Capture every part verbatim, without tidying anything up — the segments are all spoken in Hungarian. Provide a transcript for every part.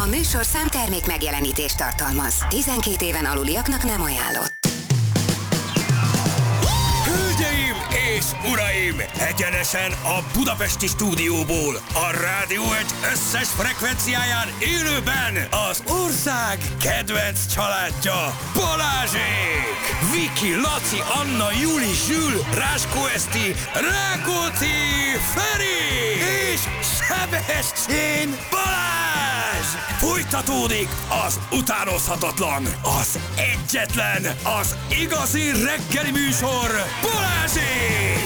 A műsorszám termék megjelenítést tartalmaz. tizenkét éven aluliaknak nem ajánlott. Hölgyeim és uraim! Egyenesen a budapesti stúdióból, a Rádió egy összes frekvenciáján élőben az ország kedvenc családja, Balázsék! Viki, Laci, Anna, Juli, Zsül, Ráskó Eszti, Rákóczi, Feri és Sebestyén Balázs! Folytatódik az utánozhatatlan, az egyetlen, az igazi reggeli műsor, Balázsék!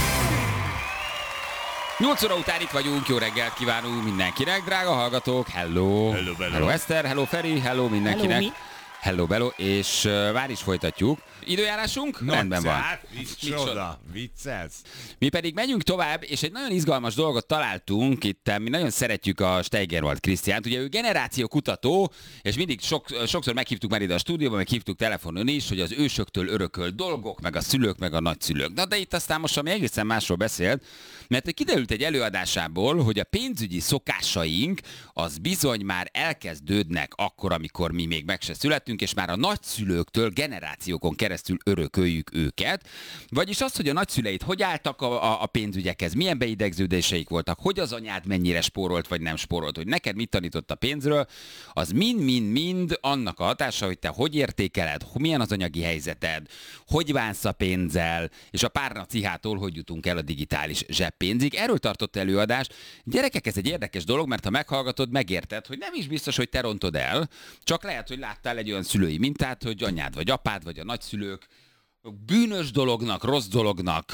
nyolc óra után itt vagyunk, jó reggelt kívánunk mindenkinek, drága hallgatók, hello! Hello, hello. Hello Eszter, hello Feri, hello mindenkinek! Hello, Hello, Bello, és uh, már is folytatjuk. Időjárásunk? No, Rendben van. Micsoda, viccelsz. Mi pedig megyünk tovább, és egy nagyon izgalmas dolgot találtunk itt. Mi nagyon szeretjük a Steigerwald Krisztiánt. Ugye ő generációkutató, és mindig sok, sokszor meghívtuk már ide a stúdióba, meg hívtuk telefonon is, hogy az ősöktől örökölt dolgok, meg a szülők, meg a nagyszülők. Na de itt aztán most ami egészen másról beszélt, mert kiderült egy előadásából, hogy a pénzügyi szokásaink az bizony már elkezdődnek akkor, amikor mi még meg se születtünk, és már a nagyszülőktől generációkon keresztül örököljük őket. Vagyis az, hogy a nagyszüleid hogy álltak a, a, a pénzügyekhez, milyen beidegződéseik voltak, hogy az anyád mennyire spórolt vagy nem spórolt, hogy neked mit tanított a pénzről, az mind-mind-mind annak a hatása, hogy te hogy értékeled, milyen az anyagi helyzeted, hogy bánsz a pénzzel, és a párna cihától hogy jutunk el a digitális zseppénzig. Erről tartott előadást. Gyerekek, ez egy érdekes dolog, mert ha meghallgatod, megérted, hogy nem is biztos, hogy te rontod el, csak lehet, hogy láttál egy olyan szülői mintát, hogy anyád vagy apád, vagy a nagyszülők bűnös dolognak, rossz dolognak,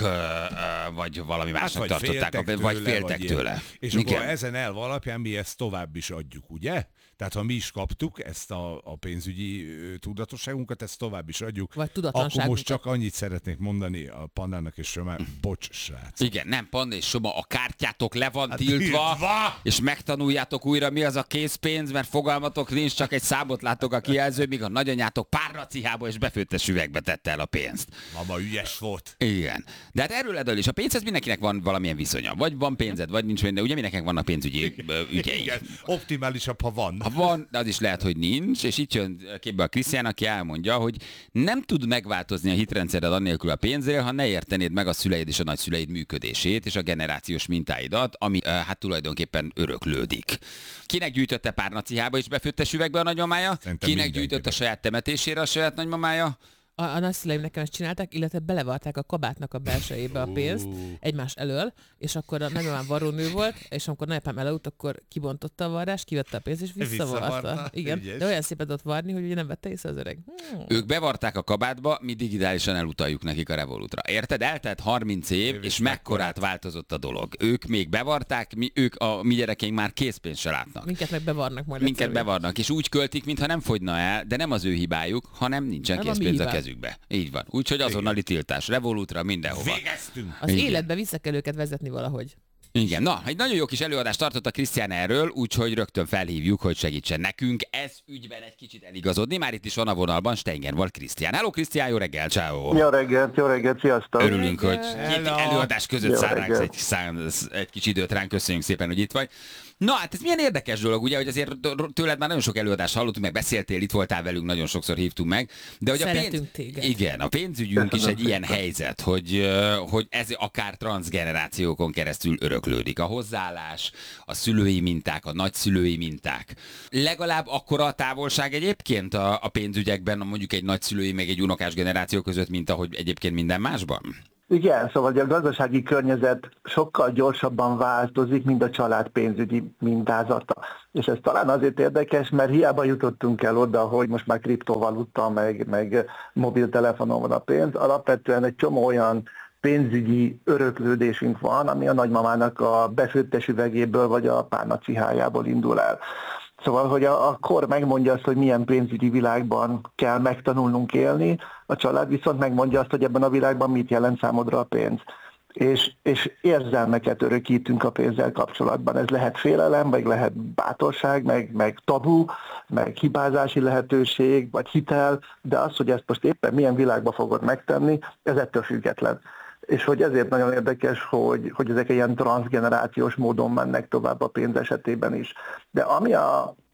vagy valami másnak hát, tartották, féltek vagy tőle, féltek vagy tőle. És Igen. akkor ezen elv alapján mi ezt tovább is adjuk, ugye? Tehát ha mi is kaptuk ezt a, a pénzügyi ö, tudatosságunkat, ezt tovább is adjuk. Vagy akkor tudatlanságunkat. most csak annyit szeretnék mondani a Pandának és Somának, bocs, srác. Igen, nem, Panda és Soma, a kártyátok le van Hát tiltva, tiltva! és megtanuljátok újra, mi az a készpénz, mert fogalmatok nincs, csak egy számot látok a kijelző, míg a nagyanyátok párnacihába és befőttes üvegbe tette el a pénzt. Mama ügyes volt. Igen. De hát erről edől is. A pénzhez mindenkinek van valamilyen viszonya. Vagy van pénzed, vagy nincs, de ugye mindenkinek vannak pénzügyi ö, ügyei. Igen, optimálisabb, ha van. Ha van, de az is lehet, hogy nincs, és itt jön képbe a Krisztián, aki elmondja, hogy nem tud megváltozni a hitrendszered annélkül a pénzről, ha ne értenéd meg a szüleid és a nagyszüleid működését és a generációs mintáidat, ami uh, hát tulajdonképpen öröklődik. Kinek gyűjtötte párnacihába és befőttes üvegbe a nagymamája? Szerintem Kinek gyűjtött a mindenkinek. saját temetésére a saját nagymamája? A, a nagyszüleim nekem ezt csinálták, illetve belevarták a kabátnak a belsejébe a pénzt egymás elől, és akkor a nagymamám varrónő volt, és amikor nagyapám elaludt, akkor kibontotta a varrást, kivette a pénzt, és visszavarta. Visszavarta, Igen, ügyes. de olyan szépet ott varni, hogy ugye nem vette észre az öreg. Hmm. Ők bevarták a kabátba, mi digitálisan elutaljuk nekik a Revolutra. Érted? Eltelt harminc év, Év és is mekkorát változott a dolog. Ők még bevarták, mi, ők a mi gyerekeink már készpénzt se látnak. Minket meg bevarnak majd. Minket egyszerűen. bevarnak, és úgy költik, mintha nem fogyna el, de nem az ő hibájuk, hanem nincsen Nem a mi készpénz a hibánk. kezükbe. Így van. Úgyhogy azonnali tiltás, Revolutra, mindenhova. Végeztünk. Az Igen. életbe vissza kell őket vezetni valahogy. Igen, na, egy nagyon jó kis előadást tartott a Krisztián erről, úgyhogy rögtön felhívjuk, hogy segítsen nekünk ez ügyben egy kicsit eligazodni. Már itt is van a vonalban Steigerwald Krisztián. Hello Krisztián, jó reggel, ciao. Jó reggelt, jó reggelt, sziasztok! Örülünk, hogy két Hello. előadás között Jó szállnánk reggelt. egy, szám, egy kicsi időt ránk, köszönjük szépen, hogy itt vagy. Na, hát ez milyen érdekes dolog, ugye, hogy azért tőled már nagyon sok előadást hallottunk, meg beszéltél, itt voltál velünk, nagyon sokszor hívtunk meg. De hogy a Szeretünk pénz... téged. Igen, a pénzügyünk is egy ilyen helyzet, hogy, ö, hogy ez akár transzgenerációkon keresztül öröklődik. A hozzáállás, a szülői minták, a nagyszülői minták. Legalább akkora a távolság egyébként a, a pénzügyekben, mondjuk egy nagyszülői, meg egy unokás generáció között, mint ahogy egyébként minden másban? Igen, szóval a gazdasági környezet sokkal gyorsabban változik, mint a család pénzügyi mintázata. És ez talán azért érdekes, mert hiába jutottunk el oda, hogy most már kriptovaluta, meg, meg mobiltelefonon van a pénz, alapvetően egy csomó olyan pénzügyi öröklődésünk van, ami a nagymamának a befőttes üvegéből vagy a párnacihájából indul el. Szóval, hogy a, a kor megmondja azt, hogy milyen pénzügyi világban kell megtanulnunk élni, a család viszont megmondja azt, hogy ebben a világban mit jelent számodra a pénz. És, és érzelmeket örökítünk a pénzzel kapcsolatban. Ez lehet félelem, meg lehet bátorság, meg, meg tabu, meg hibázási lehetőség, vagy hitel, de az, hogy ezt most éppen milyen világban fogod megtenni, ez ettől független. És hogy ezért nagyon érdekes, hogy, hogy ezek ilyen transzgenerációs módon mennek tovább a pénz esetében is. De ami a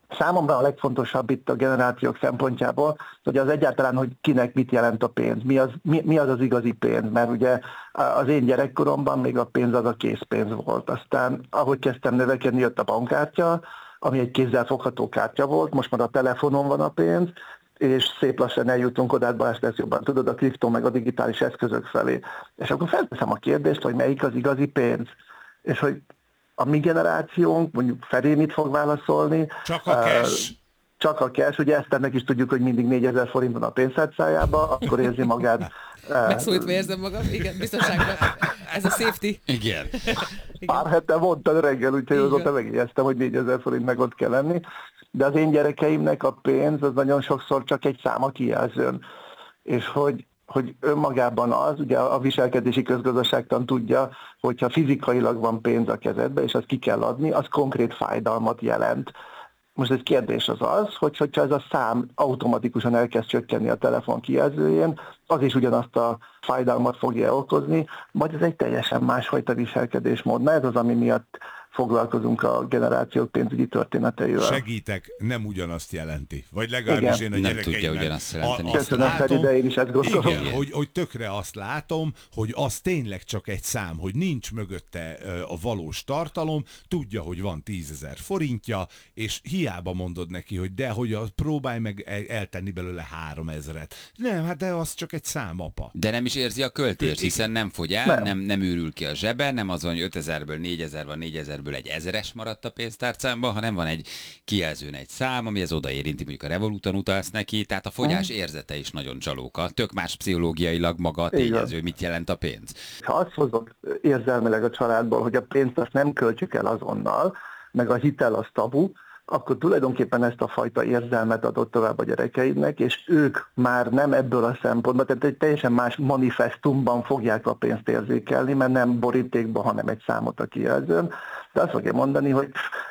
Számomra a legfontosabb itt a generációk szempontjából, hogy az egyáltalán, hogy kinek mit jelent a pénz, mi az, mi, mi az az igazi pénz, mert ugye az én gyerekkoromban még a pénz az a készpénz volt. Aztán, ahogy kezdtem növekedni, jött a bankkártya, ami egy kézzelfogható kártya volt, most már a telefonon van a pénz, és szép lassan eljutunk oda, Balázs, ezt jobban tudod, a kriptó meg a digitális eszközök felé. És akkor felteszem a kérdést, hogy melyik az igazi pénz, és hogy a mi generációnk, mondjuk Feri mit fog válaszolni? Csak a cash. Uh, csak a cash, ugye ezt ennek is tudjuk, hogy mindig négyezer forint van a pénztárcájába, akkor érzi magát. Megszólítva érzem magam, igen, biztonságban. Ez a safety. Igen. Pár hete mondtad reggel, úgyhogy azóta megjegyeztem, hogy négyezer forint meg ott kell lenni. De az én gyerekeimnek a pénz az nagyon sokszor csak egy szám a kijelzőn. És hogy hogy önmagában az, ugye a viselkedési közgazdaságtan tudja, hogyha fizikailag van pénz a kezedbe, és azt ki kell adni, az konkrét fájdalmat jelent. Most egy kérdés az az, hogy hogyha ez a szám automatikusan elkezd csökkenni a telefon kijelzőjén, az is ugyanazt a fájdalmat fogja okozni, vagy ez egy teljesen másfajta viselkedésmód. Na ez az, ami miatt foglalkozunk a generációk pénzügyi történeteivel. Segítek, nem ugyanazt jelenti. Vagy legalábbis én a nem tudja ugyanazt jelenteni. Köszönöm, Feri, de én is ezt gondolom. Igen, hogy, hogy tökre azt látom, hogy az tényleg csak egy szám, hogy nincs mögötte a valós tartalom, tudja, hogy van tízezer forintja, és hiába mondod neki, hogy de, hogy az, próbálj meg eltenni belőle háromezret. Nem, hát de az csak egy szám, apa. De nem is érzi a költést, hiszen nem fogy el, nem, nem, nem őrül ki a zsebe, nem az van, hogy ötezerből négyezer van, négyezer egy ezeres maradt a pénztárcámban, hanem van egy kijelzőn egy szám, ami ez odaérinti, mondjuk a Revoluton utalsz neki, tehát a fogyás érzete is nagyon csalóka. Tök más pszichológiailag maga a tényező, mit jelent a pénz. Ha azt hozod érzelmileg a családból, hogy a pénzt azt nem költjük el azonnal, meg a hitel az tabu, akkor tulajdonképpen ezt a fajta érzelmet adott tovább a gyerekeidnek, és ők már nem ebből a szempontból, tehát egy teljesen más manifestumban fogják a pénzt érzékelni, mert nem borítékban, hanem egy számot a kijelzőn. De azt fogja mondani, hogy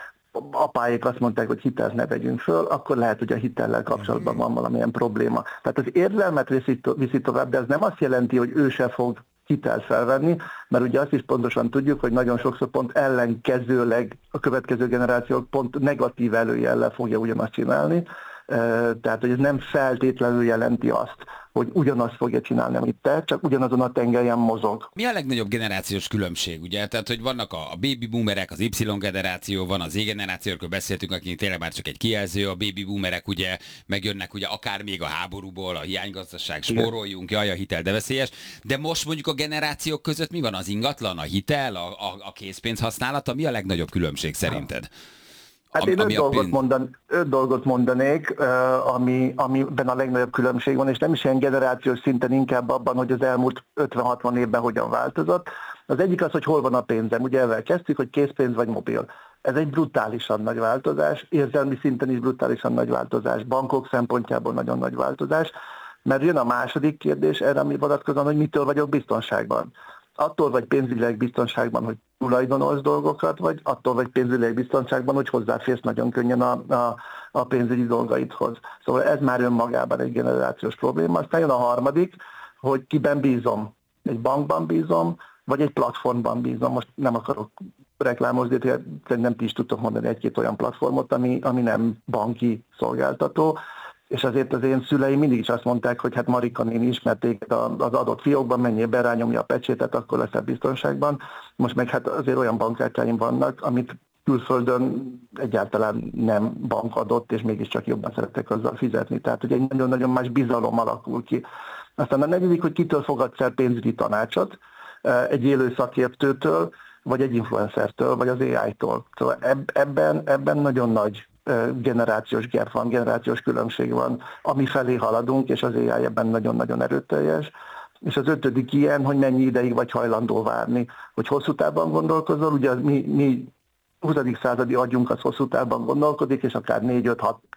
apáik azt mondták, hogy hitelt ne vegyünk föl, akkor lehet, hogy a hitellel kapcsolatban van valamilyen probléma. Tehát az érzelmet viszi, viszi tovább, de ez nem azt jelenti, hogy ő se fog hitelt felvenni, mert ugye azt is pontosan tudjuk, hogy nagyon sokszor pont ellenkezőleg a következő generációk pont negatív előjellel fogja ugyanazt csinálni, tehát hogy ez nem feltétlenül jelenti azt, hogy ugyanazt fogja csinálni, amit te, csak ugyanazon a tengelyen mozog. Mi a legnagyobb generációs különbség, ugye? Tehát, hogy vannak a baby boomerek, az Y generáció, van az Z generációról beszéltünk, akinek tényleg már csak egy kijelző, a baby boomerek ugye megjönnek ugye akár még a háborúból, a hiánygazdaság, spóroljunk, jaj, a hitel de veszélyes, de most mondjuk a generációk között mi van, az ingatlan, a hitel, a, a, a készpénz használata, mi a legnagyobb különbség szerinted? Hát én öt dolgot, mondan, öt dolgot mondanék, ami, amiben a legnagyobb különbség van, és nem is ilyen generációs szinten, inkább abban, hogy az elmúlt ötven-hatvan évben hogyan változott. Az egyik az, hogy hol van a pénzem. Ugye ezzel kezdtük, hogy készpénz vagy mobil. Ez egy brutálisan nagy változás, érzelmi szinten is brutálisan nagy változás, bankok szempontjából nagyon nagy változás, mert jön a második kérdés erre, ami vonatkozóan, hogy mitől vagyok biztonságban. Attól vagy pénzügyileg biztonságban, hogy tulajdonolsz dolgokat, vagy attól vagy pénzügyileg biztonságban, hogy hozzáférsz nagyon könnyen a, a, a pénzügyi dolgaidhoz. Szóval ez már önmagában egy generációs probléma. Aztán jön a harmadik, hogy kiben bízom. Egy bankban bízom, vagy egy platformban bízom. Most nem akarok reklámozni, hogy szerintem ti is tudtok mondani egy-két olyan platformot, ami, ami nem banki szolgáltató. És azért az én szüleim mindig is azt mondták, hogy hát Marika néni ismerték az adott fiókban, menjél be, rányomja a pecsétet, akkor leszel biztonságban. Most meg hát azért olyan bankkártyáim vannak, amit külföldön egyáltalán nem bank adott, és mégiscsak jobban szeretek azzal fizetni. Tehát ugye egy nagyon-nagyon más bizalom alakul ki. Aztán a negyedik, hogy kitől fogadsz el pénzügyi tanácsot, egy élő szakértőtől, vagy egy influencertől, vagy az á í-tól. Szóval ebben, ebben nagyon nagy generációs gap van, generációs különbség van, ami felé haladunk, és az á í ebben nagyon-nagyon erőteljes. És az ötödik ilyen, hogy mennyi ideig vagy hajlandó várni, hogy hosszú távban gondolkozol, ugye mi, mi huszadik századi agyunk az hosszú távban gondolkodik, és akár négy, öt, hat,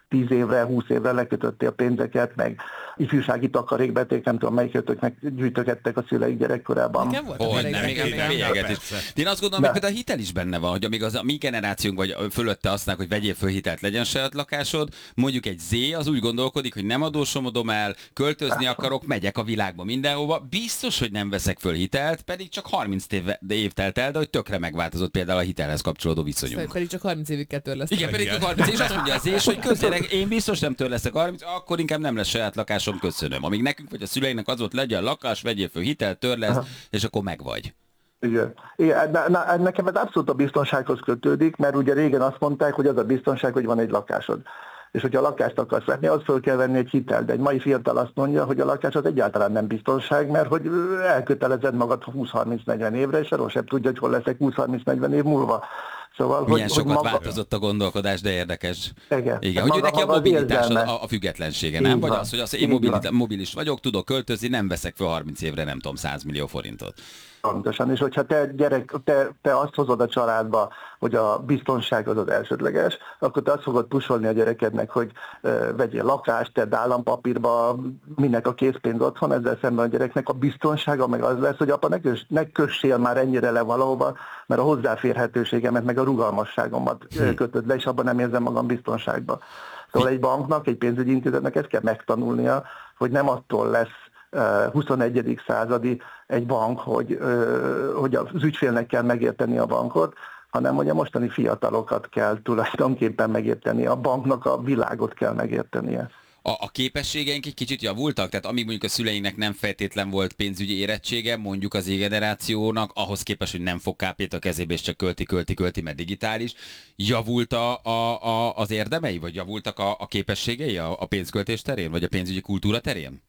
tíz évre, húsz évre lekötöttél pénzeket, meg ifjúsági takarékbeték, nem tudom, melyikötöknek gyűjtögettek a szüleik gyerekkorában. Nekem volt Hogy elég nem, még nekem, igen. bélyeget is. De én azt gondolom, hogy például a hitel is benne van, hogy amíg az a mi generációnk vagy fölötte azt mondják, hogy vegyél föl hitelt, legyen saját lakásod, mondjuk egy Z az úgy gondolkodik, hogy nem adósomodom el, költözni akarok, megyek a világba mindenhova, biztos, hogy nem veszek föl hitelt, pedig csak harminc év, év telt el, de hogy tökre megváltozott például a hitelhez kapcsolódó viszonyunk. Pedig csak harminc évig kell törleszteni. Igen, pedig csak harminc, és azt mondja az és, hogy közérek, én biztos nem törleszek harminc, akkor inkább nem lesz saját lakásom, köszönöm. Amíg nekünk vagy a szüleinek az volt, legyen lakás, vegyél föl hitelt, törlesz, és akkor megvagy. Igen. Igen, na, na, nekem ez abszolút a biztonsághoz kötődik, mert ugye régen azt mondták, hogy az a biztonság, hogy van egy lakásod. És hogyha a lakást akarsz venni, az föl kell venni egy hitelt. De egy mai fiatal azt mondja, hogy a lakás az egyáltalán nem biztonság, mert hogy elkötelezed magad húsz-harminc-negyven évre, és arról sem tudja, hogy hol leszek húsz-harminc-negyven év múlva. Szóval, Milyen hogy, sokat hogy maga... változott a gondolkodás, de érdekes. Igen. Igen, Maga, hogy neki a maga mobilitás, érzelme. a, a függetlensége, nem? Így Vagy van. az, hogy az, én Így mobilis, van. mobilis vagyok, tudok költözni, nem veszek föl harminc évre, nem tudom, száz millió forintot. Pontosan, és hogyha te gyerek, te, te azt hozod a családba, hogy a biztonság az az elsődleges, akkor te azt fogod pusolni a gyerekednek, hogy uh, vegyél lakást, tedd állampapírba, minek a készpénz otthon, ezzel szemben a gyereknek a biztonsága meg az lesz, hogy apa, ne, kös, ne kössél már ennyire le valahova, mert a hozzáférhetőségemet, meg a rugalmasságomat hm. kötöd le, és abban nem érzem magam biztonságban. Szóval egy banknak, egy pénzügyi intézetnek ezt kell megtanulnia, hogy nem attól lesz huszonegyedik századi egy bank, hogy, hogy az ügyfélnek kell megérteni a bankot, hanem hogy a mostani fiatalokat kell tulajdonképpen megérteni, a banknak a világot kell megértenie. A, a képességeink egy kicsit javultak? Tehát amíg mondjuk a szüleinknek nem feltétlen volt pénzügyi érettsége, mondjuk az Z-generációnak, ahhoz képest, hogy nem fog kápét a kezébe, és csak költi, költi, költi, mert digitális, javult a, a, a, az érdemei, vagy javultak a, a képességei a, a pénzköltés terén, vagy a pénzügyi kultúra terén?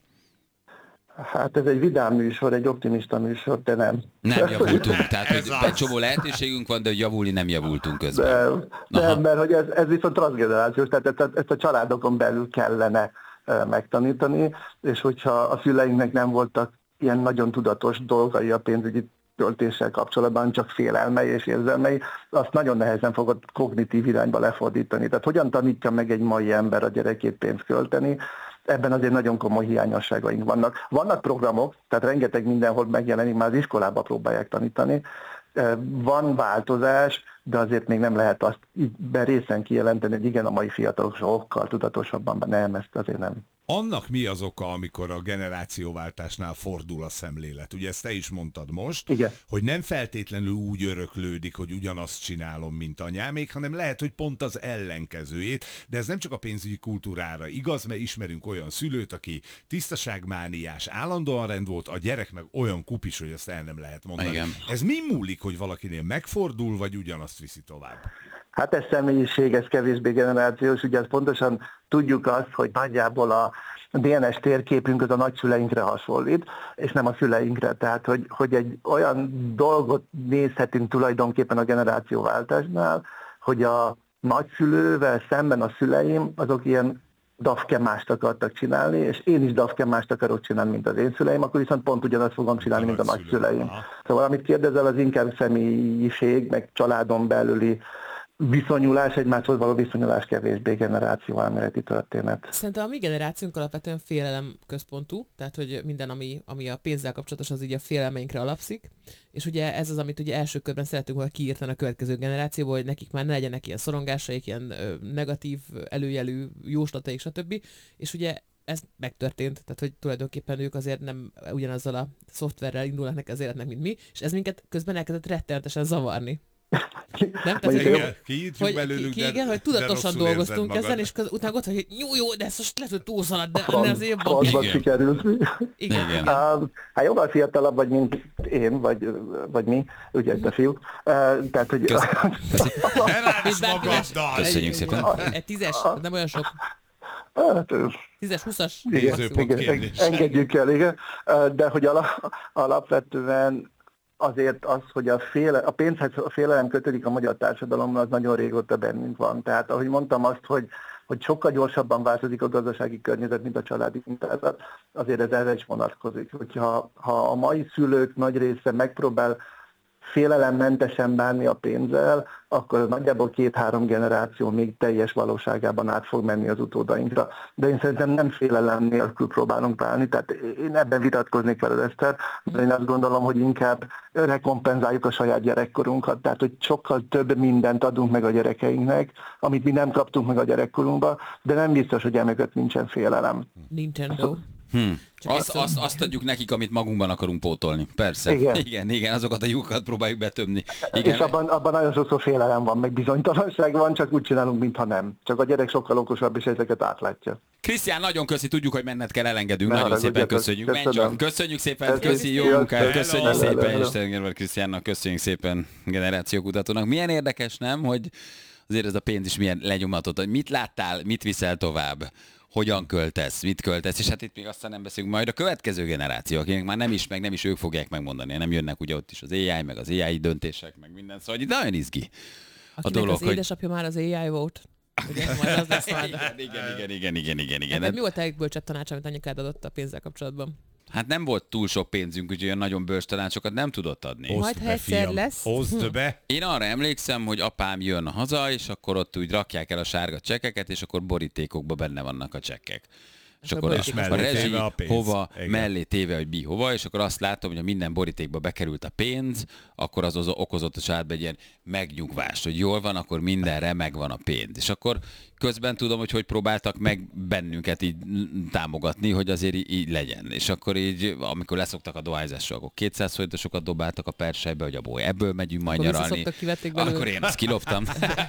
Hát ez egy vidám műsor, egy optimista műsor, de nem. Nem javultunk, tehát hogy egy csomó lehetőségünk van, de hogy javulni nem javultunk közben. De, de mert hogy ez, ez viszont transzgenerációs, tehát ezt, ezt a családokon belül kellene megtanítani, és hogyha a szüleinknek nem voltak ilyen nagyon tudatos dolgai a pénzügyi költéssel kapcsolatban, csak félelmei és érzelmei, azt nagyon nehezen fogod kognitív irányba lefordítani. Tehát hogyan tanítja meg egy mai ember a gyerekét pénzt költeni, ebben azért nagyon komoly hiányosságaink vannak. Vannak programok, tehát rengeteg mindenhol megjelenik, már az iskolában próbálják tanítani. Van változás, de azért még nem lehet azt így részen kijelenteni, hogy igen, a mai fiatalok sokkal tudatosabban, de nem, ezt azért nem. Annak mi az oka, amikor a generációváltásnál fordul a szemlélet? Ugye ezt te is mondtad most, igen. hogy nem feltétlenül úgy öröklődik, hogy ugyanazt csinálom, mint anyámék, hanem lehet, hogy pont az ellenkezőjét, de ez nem csak a pénzügyi kultúrára igaz, mert ismerünk olyan szülőt, aki tisztaságmániás, állandóan rend volt, a gyerek meg olyan kupis, hogy ezt el nem lehet mondani. Igen. Ez mi múlik, hogy valakinél megfordul, vagy ugyanazt viszi tovább? Hát ez személyiség, ez kevésbé generációs, ugye ezt pontosan tudjuk azt, hogy nagyjából a dé en es térképünk az a nagyszüleinkre hasonlít, és nem a szüleinkre. Tehát, hogy, hogy egy olyan dolgot nézhetünk tulajdonképpen a generációváltásnál, hogy a nagyszülővel szemben a szüleim azok ilyen dafkemást akartak csinálni, és én is dafkemást akarok csinálni, mint az én szüleim, akkor viszont pont ugyanazt fogom csinálni, mint a nagyszüleim. Szóval amit kérdezel, az inkább személyiség, meg családon belüli viszonyulás, egymáshoz való viszonyulás, kevésbé generációelméleti történet. Szerintem a mi generációnk alapvetően félelem központú, tehát hogy minden, ami, ami a pénzzel kapcsolatos, az így a félelmeinkre alapszik, és ugye ez az, amit ugye első körben szeretünk volna kiírtani a következő generációból, hogy nekik már ne legyenek ilyen szorongásaik, ilyen ö, negatív előjelű jóslataik, stb. És ugye ez megtörtént, tehát hogy tulajdonképpen ők azért nem ugyanazzal a szoftverrel indulnak neki az életnek, mint mi, és ez minket közben elkezdett rettenetesen zavarni. Nem? Tehát, igen, kiírtjuk belőlük, ki, igen, hogy tudatosan dolgoztunk ezen, és köz, utána ott, hogy jó, jó, de ezt most lehet, hogy túlszalad, de ennél azért jobban. Francba sikerült. Igen. Igen. Uh, hát jóval fiatalabb vagy, mint én, vagy, vagy mi, ugye itt a fiúk. Uh, tehát, hogy... Köszönjük szépen. Egy tízes, nem olyan sok. Hát, Tízes, húszas. Nézőpont kérdés. Engedjük el, igen. De hogy ala, alapvetően azért az, hogy a, féle, a pénzhez a félelem kötődik a magyar társadalommal, az nagyon régóta bennünk van. Tehát ahogy mondtam azt, hogy, hogy sokkal gyorsabban változik a gazdasági környezet, mint a családi mintázat, azért ez erre is vonatkozik. Hogyha ha a mai szülők nagy része megpróbál félelemmentesen bánni a pénzzel, akkor nagyjából két-három generáció még teljes valóságában át fog menni az utódainkra. De én szerintem nem félelem nélkül próbálunk bánni, tehát én ebben vitatkoznék veled, Eszter, de én azt gondolom, hogy inkább rekompenzáljuk a saját gyerekkorunkat, tehát hogy sokkal több mindent adunk meg a gyerekeinknek, amit mi nem kaptunk meg a gyerekkorunkban, de nem biztos, hogy emögött nincsen félelem. Nintendo. Hmm. Azt, azt, azt adjuk nekik, amit magunkban akarunk pótolni. Persze. Igen. igen, igen, azokat a lyukat próbáljuk betömni. Igen. És abban, abban nagyon sokszor félelem van, meg bizonytalanság van, csak úgy csinálunk, mintha nem. Csak a gyerek sokkal okosabb, és ezeket átlátja. Krisztián, nagyon köszi, tudjuk, hogy menned kell, elengedünk. Ne nagyon szépen haragudjatok. köszönjük. Menj Köszönöm. csak. Köszönjük szépen, Köszönjük. köszi, jó Hello. munkát. Köszönjük Hello. szépen, Hello. és Stengervel Krisztiánnak köszönjük szépen, generációkutatónak. Milyen érdekes, nem, hogy azért ez a pénz is milyen lenyomatot, hogy mit láttál, mit viszel tovább, hogyan költesz, mit költesz, és hát itt még aztán nem beszélünk majd a következő generáció, akik már nem is, meg nem is ők fogják megmondani, nem jönnek ugye ott is az á i, meg az á i döntések, meg minden, szóval itt nagyon izgi a Akinek dolog, az hogy... édesapja már az á i volt. Ugye, majd az lesz majd. igen, igen, igen, igen, igen, igen, igen. Ebben mi volt a legbölcsebb tanács, amit anyukád adott a pénzzel kapcsolatban? Hát nem volt túl sok pénzünk, úgyhogy olyan nagyon bölcs tanácsokat nem tudott adni. Majd, ha egyszer fiam, lesz. Hozd be. Én arra emlékszem, hogy apám jön haza, és akkor ott úgy rakják el a sárga csekkeket, és akkor borítékokban benne vannak a csekkek. És akkor borítékok a, a mellé rezsi téve a pénz. hova, Igen. mellé téve, hogy mi hova, és akkor azt látom, hogy ha minden borítékba bekerült a pénz, akkor az, az okozott a családba egy ilyen megnyugvást, hogy jól van, akkor mindenre megvan a pénz. És akkor közben tudom, hogy hogy próbáltak meg bennünket így támogatni, hogy azért így, így legyen. És akkor így, amikor leszoktak a dohányzásról, akkor kétszáz forintosokat dobáltak a persejbe, hogy abból ebből megyünk majd Akkor nyaralni. visszaszoktak, kivették belőle. Akkor én azt kiloptam.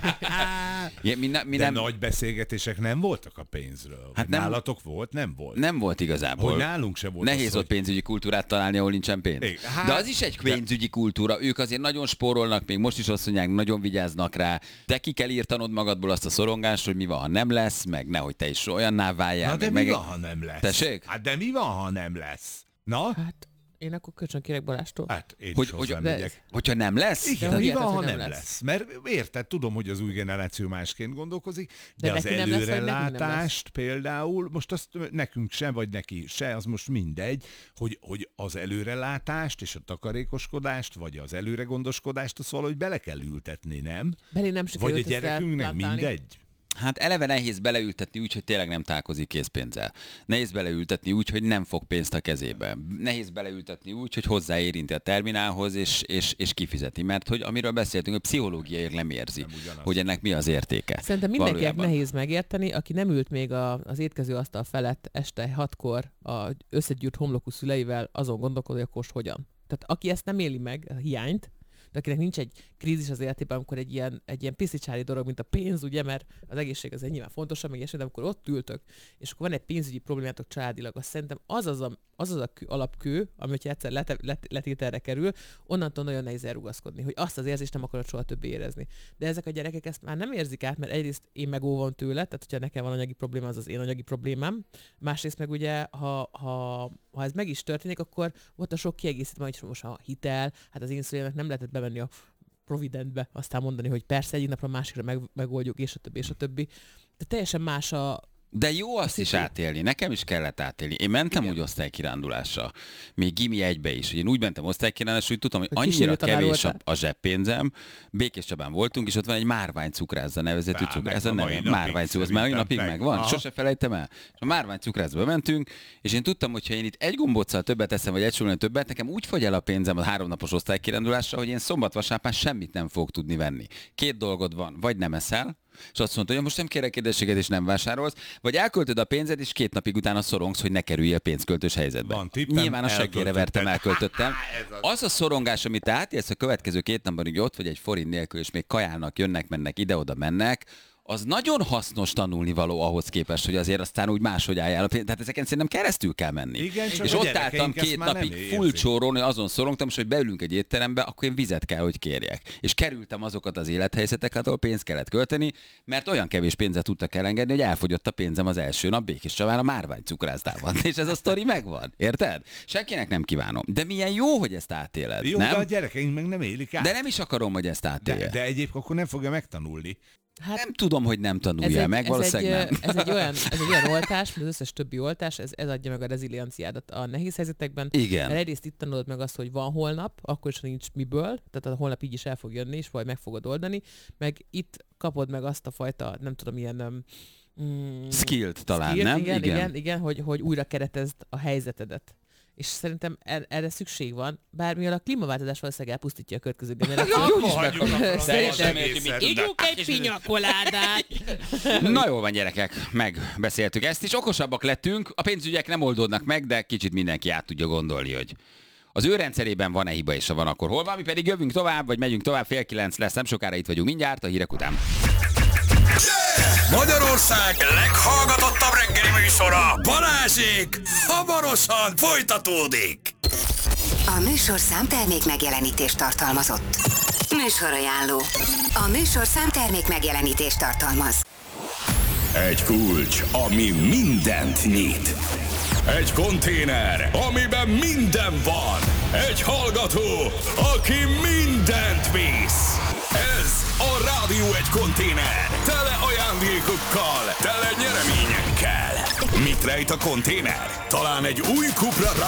Ja, mi, ne, mi De nem, nagy beszélgetések nem voltak a pénzről. Hát Hát nem- nálatok volt? Nem volt. nem volt igazából. Hogy nálunk se volt Nehéz az, ott hogy- pénzügyi kultúrát találni, ahol nincsen pénz. Igen, hát- De az is egy pénzügyi kultúra. Ők azért nagyon spórolnak, még most is azt mondják, nagyon vigyáznak rá. De ki kell írtanod magadból azt a szorongást, hogy mi van, ha nem lesz, meg nehogy te is olyanná váljál. Na de meg, mi meg... van, ha nem lesz? Tessék? Hát de mi van, ha nem lesz? Na? Hát, én akkor kölcsön kérek Balástól. Hát én Hogy, is hogy, hozzám de- megyek. hogyha nem lesz? Igen, De mi hiheted, van, ha hogy nem nem lesz? lesz? Mert érted, tudom, hogy az új generáció másként gondolkozik, de, De az neki nem lesz, vagy nekünk nem előrelátást például, most azt nekünk sem, vagy neki se, az most mindegy, hogy, hogy az előrelátást és a takarékoskodást, vagy az előregondoskodást, azt valahogy bele kell ültetni, nem? Belé nem Vagy sikerült a ezt gyerekünknek elplántálni. mindegy? Hát eleve nehéz beleültetni úgy, hogy tényleg nem találkozik készpénzzel. Nehéz beleültetni úgy, hogy nem fog pénzt a kezébe. Nehéz beleültetni úgy, hogy hozzáérinti a terminálhoz, és, és, és kifizeti. Mert hogy amiről beszéltünk, hogy pszichológiailag nem érzi, ugyanaz. hogy ennek mi az értéke. Szerintem mindenkinek Valójában. nehéz megérteni, aki nem ült még a, az étkező asztal felett este hatkor a összegyűrt homlokú szüleivel, azon gondolkodja, hogy most hogyan. Tehát aki ezt nem éli meg, a hiányt, de akinek nincs egy krízis az életében, amikor egy ilyen, egy ilyen piszicsári dolog, mint a pénz, ugye, mert az egészség az egy nyilván fontosabb, meg ilyesmi, de amikor ott ültök, és akkor van egy pénzügyi problémátok családilag, azt szerintem az az a, az, az a kő, alapkő, ami hogyha egyszer lete, let, letételre kerül, onnantól nagyon nehéz elrugaszkodni, hogy azt az érzést nem akarod soha többé érezni. De ezek a gyerekek ezt már nem érzik át, mert egyrészt én megóvom tőle, tehát hogyha nekem van anyagi probléma, az az én anyagi problémám. Másrészt meg ugye, ha, ha, ha ez meg is történik, akkor volt a sok kiegészítő, hogy most a hitel, hát az én szüleimnek nem lehetett bemenni a Providentbe, aztán mondani, hogy persze egyik napra a másikra meg, megoldjuk, és a többi, és a többi. De teljesen más a... De jó azt is átélni, nekem is kellett átélni. Én mentem úgy osztálykirándulásra, még gimi egybe is. Én úgy mentem osztálykirándulásra, hogy tudtam, hogy Hogy annyira kisülő tanár kevés a, voltál? a zseppénzem. Békés Csabán voltunk, és ott van egy márvány cukrászda nevezetű Bár, cukrász. Ez meg a a mai neve, napig márvány cukrász. Ez már olyan napig szerintem megvan. meg. Sose felejtem el. És a márvány cukrászba mentünk, és én tudtam, hogy ha én itt egy gombóccal többet eszem, vagy egy súlyban többet, nekem úgy fogy el a pénzem a háromnapos osztálykirándulásra, hogy én szombat-vasárnap semmit nem fogok tudni venni. Két dolgod van, vagy nem eszel, és azt mondta, hogy most nem kérek édességet és nem vásárolsz, vagy elköltöd a pénzed, és két napig utána szorongsz, hogy ne kerüljél pénzköltős helyzetbe. Van tippem, Nyilván a seggére vertem, elköltötted. elköltöttem. Az a szorongás, amit te átélsz a következő két napban, hogy ott vagy egy forint nélkül, és még kajálnak, jönnek, mennek, ide-oda mennek, az nagyon hasznos tanulnivaló ahhoz képest, hogy azért aztán úgy máshogy álljál a pénz. Tehát ezeken szerintem keresztül kell menni. Igen, csak és a ott gyerekeink álltam ezt két már nem napig érzik. full csóron, hogy azon szorongtam, és hogy beülünk egy étterembe, akkor én vizet kell, hogy kérjek. És kerültem azokat az élethelyzeteket, ahol pénzt kellett költeni, mert olyan kevés pénzet tudtak elengedni, hogy elfogyott a pénzem az első nap Békés Csabán a márvány cukrászdában. És ez a sztori megvan. Érted? Senkinek nem kívánom. De milyen jó, hogy ezt átéled. Jó, nem? de a gyerekeink meg nem élik át. De nem is akarom, hogy ezt átélje. de, de egyébként akkor nem fogja megtanulni. Hát, Nem tudom, hogy nem tanulja ez egy, meg, ez valószínűleg egy, nem. Ez egy, olyan, ez egy olyan oltás, mint az összes többi oltás, ez, ez adja meg a rezilienciádat a nehéz helyzetekben. Igen. Mert egyrészt itt tanulod meg azt, hogy van holnap, akkor is, ha nincs miből, tehát a holnap így is el fog jönni, és vagy meg fogod oldani, meg itt kapod meg azt a fajta, nem tudom, ilyen... Mm, Skillt talán, skillt, nem? Igen, Igen. igen, igen hogy, hogy újra keretezd a helyzetedet. És szerintem er- erre szükség van, bár mivel a klímaváltozás valószínűleg elpusztítja a következő generációt. Szerintem ígyunk egy pinyakoládát. Na jól van, gyerekek, megbeszéltük ezt is. Okosabbak lettünk, a pénzügyek nem oldódnak meg, de kicsit mindenki át tudja gondolni, hogy az ő rendszerében van-e hiba, és ha van, akkor hol van. Mi pedig jövünk tovább, vagy megyünk tovább, fél kilenc lesz, nem sokára itt vagyunk mindjárt, a hírek után. Magyarország leghallgatottabb reggeli műsora, Balázsék, hamarosan folytatódik. A műsorszám termék megjelenítést tartalmazott. Műsorajánló. A műsorszám termék megjelenítést tartalmaz. Egy kulcs, ami mindent nyit. Egy konténer, amiben minden van. Egy hallgató, aki mindent visz. Ez a Rádió egy konténer. Tele ajándékokkal, tele nyereményekkel. Mit rejt a konténer? Talán egy új Cupra